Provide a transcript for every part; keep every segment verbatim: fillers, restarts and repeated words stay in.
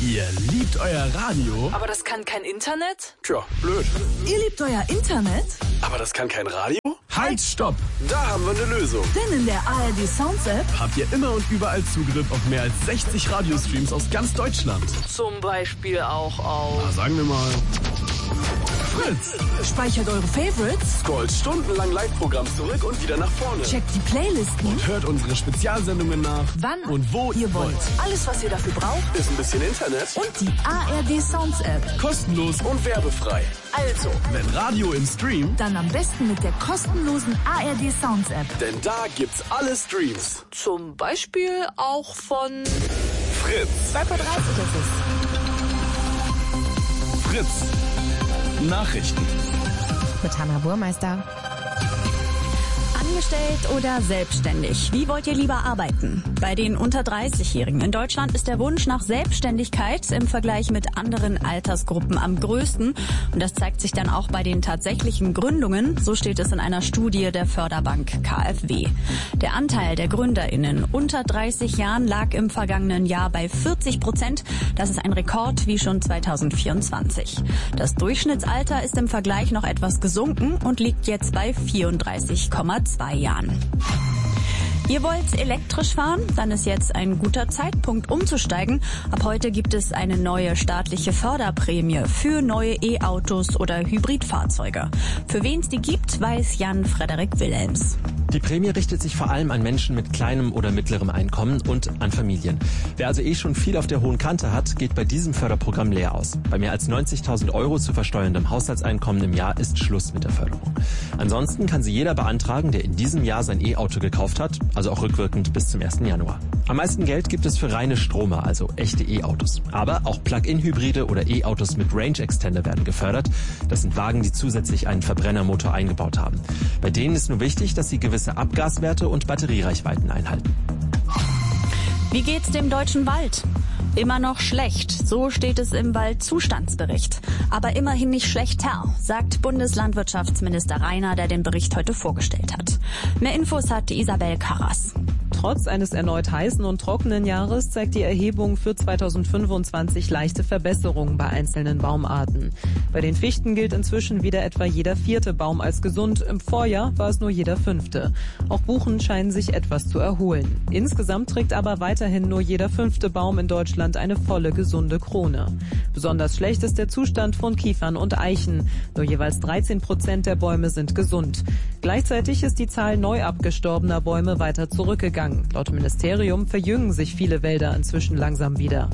Ihr liebt euer Radio? Aber das kann kein Internet? Tja, blöd. Ihr liebt euer Internet? Aber das kann kein Radio? Halt, stopp! Da haben wir eine Lösung. Denn in der A R D Sounds App habt ihr immer und überall Zugriff auf mehr als sechzig Radiostreams aus ganz Deutschland. zum Beispiel auch auf Na, sagen wir mal Fritz. Speichert eure Favorites, Scrollt stundenlang Live-Programm zurück und wieder nach vorne. checkt die Playlisten, Und hört unsere Spezialsendungen nach. wann Und wo ihr wollt. Alles, was ihr dafür braucht Ist ein bisschen Internet. und die A R D Sounds App. Kostenlos und werbefrei. Also, Wenn Radio im Stream, dann am besten mit der kostenlosen A R D Sounds App. denn da gibt's alle Streams. Zum Beispiel auch von Fritz. zwei Uhr dreißig ist es. Fritz. Nachrichten. Mit Hanna Burmeister. Angestellt oder selbstständig? Wie wollt ihr lieber arbeiten? Bei den unter dreißig-Jährigen in Deutschland ist der Wunsch nach Selbstständigkeit im Vergleich mit anderen Altersgruppen am größten. Und das zeigt sich dann auch bei den tatsächlichen Gründungen. So steht es in einer Studie der Förderbank K f W. Der Anteil der GründerInnen unter dreißig Jahren lag im vergangenen Jahr bei vierzig Prozent. Das ist ein Rekord wie schon zweitausendvierundzwanzig. Das Durchschnittsalter ist im Vergleich noch etwas gesunken und liegt jetzt bei vierunddreißig Komma zwei Jahren. Ihr wollt elektrisch fahren? Dann ist jetzt ein guter Zeitpunkt umzusteigen. Ab heute gibt es eine neue staatliche Förderprämie für neue E-Autos oder Hybridfahrzeuge. Für wen es die gibt, weiß Jan-Frederik Wilhelms. Die Prämie richtet sich vor allem an Menschen mit kleinem oder mittlerem Einkommen und an Familien. Wer also eh schon viel auf der hohen Kante hat, geht bei diesem Förderprogramm leer aus. Bei mehr als neunzigtausend Euro zu versteuerndem Haushaltseinkommen im Jahr ist Schluss mit der Förderung. Ansonsten kann sie jeder beantragen, der in diesem Jahr sein E-Auto gekauft hat, also auch rückwirkend bis zum ersten Januar. Am meisten Geld gibt es für reine Stromer, also echte E-Autos. Aber auch Plug-in-Hybride oder E-Autos mit Range Extender werden gefördert. Das sind Wagen, die zusätzlich einen Verbrennermotor eingebaut haben. Bei denen ist nur wichtig, dass sie gewisse Abgaswerte und Batteriereichweiten einhalten. Wie geht's dem deutschen Wald? Immer noch schlecht, so steht es im Waldzustandsbericht. Aber immerhin nicht schlechter, sagt Bundeslandwirtschaftsminister Rainer, der den Bericht heute vorgestellt hat. Mehr Infos hat Isabel Karras. Trotz eines erneut heißen und trockenen Jahres zeigt die Erhebung für zweitausendfünfundzwanzig leichte Verbesserungen bei einzelnen Baumarten. Bei den Fichten gilt inzwischen wieder etwa jeder vierte Baum als gesund. Im Vorjahr war es nur jeder fünfte. Auch Buchen scheinen sich etwas zu erholen. Insgesamt trägt aber weiterhin nur jeder fünfte Baum in Deutschland eine volle, gesunde Krone. Besonders schlecht ist der Zustand von Kiefern und Eichen. Nur jeweils dreizehn Prozent der Bäume sind gesund. Gleichzeitig ist die Zahl neu abgestorbener Bäume weiter zurückgegangen. Laut Ministerium verjüngen sich viele Wälder inzwischen langsam wieder.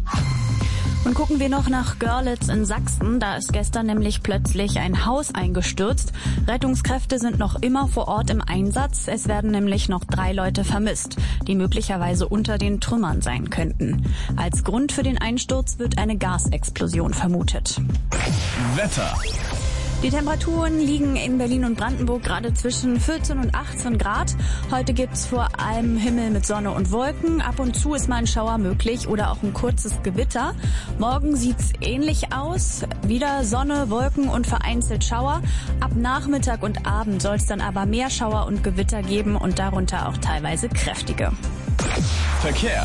Und gucken wir noch nach Görlitz in Sachsen. Da ist gestern nämlich plötzlich ein Haus eingestürzt. Rettungskräfte sind noch immer vor Ort im Einsatz. Es werden nämlich noch drei Leute vermisst, die möglicherweise unter den Trümmern sein könnten. Als Grund für den Einsturz wird eine Gasexplosion vermutet. Wetter. Die Temperaturen liegen in Berlin und Brandenburg gerade zwischen vierzehn und achtzehn Grad. Heute gibt's vor allem Himmel mit Sonne und Wolken. Ab und zu ist mal ein Schauer möglich oder auch ein kurzes Gewitter. Morgen sieht's ähnlich aus. Wieder Sonne, Wolken und vereinzelt Schauer. Ab Nachmittag und Abend soll es dann aber mehr Schauer und Gewitter geben und darunter auch teilweise kräftige. Verkehr.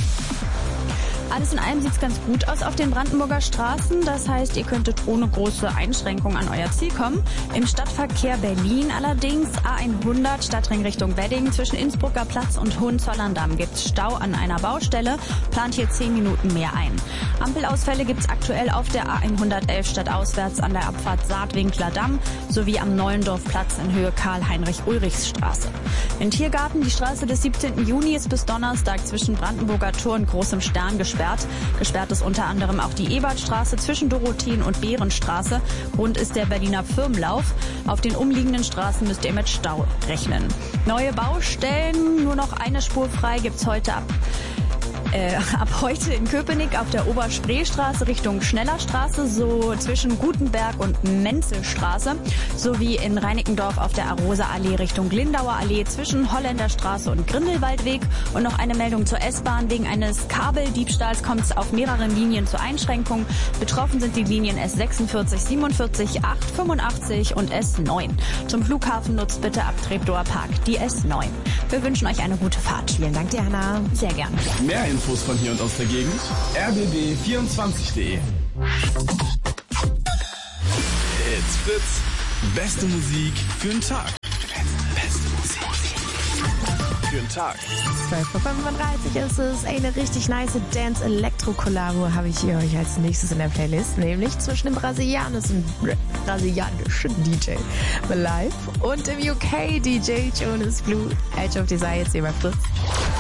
Alles in allem sieht's ganz gut aus auf den Brandenburger Straßen. Das heißt, ihr könntet ohne große Einschränkungen an euer Ziel kommen. Im Stadtverkehr Berlin allerdings A hundert Stadtring Richtung Wedding. Zwischen Innsbrucker Platz und Hohenzollern-Damm gibt's Stau an einer Baustelle. Plant hier zehn Minuten mehr ein. Ampelausfälle gibt's aktuell auf der A hundertelf stadtauswärts an der Abfahrt Saatwinkler Damm sowie am Neuendorfplatz in Höhe Karl-Heinrich-Ulrichs-Straße. In Tiergarten, die Straße des siebzehnten Juni ist bis Donnerstag zwischen Brandenburger Tor und Großem Stern gesperrt. Gesperrt ist unter anderem auch die Ebertstraße zwischen Dorotheen- und Behrenstraße. Rund ist der Berliner Firmenlauf. Auf den umliegenden Straßen müsst ihr mit Stau rechnen. Neue Baustellen, nur noch eine Spur frei, gibt's heute ab. Äh, ab heute in Köpenick auf der Oberspreestraße Richtung Schnellerstraße, so zwischen Gutenberg und Menzelstraße, sowie in Reinickendorf auf der Arosa-Allee Richtung Lindauer Allee zwischen Holländerstraße und Grindelwaldweg. Und noch eine Meldung zur S-Bahn. Wegen eines Kabeldiebstahls kommt es auf mehreren Linien zur Einschränkung. Betroffen sind die Linien S sechsundvierzig, siebenundvierzig, acht, fünfundachtzig und S neun. Zum Flughafen nutzt bitte ab Treptower Park die S neun. Wir wünschen euch eine gute Fahrt. Vielen Dank dir, Hanna. Sehr gerne. Mehr Infos Infos von hier und aus der Gegend? r b b vierundzwanzig punkt d e. It's Fritz. Beste Musik für den Tag. Beste Musik für den Tag. zwölf Uhr fünfunddreißig ist es. Eine richtig nice Dance-Elektro-Kollabo habe ich hier euch als nächstes in der Playlist, nämlich zwischen dem brasilianischen, brasilianischen D J Live und dem U K D J Jonas Blue. Edge of Desire jetzt hier bei Fritz.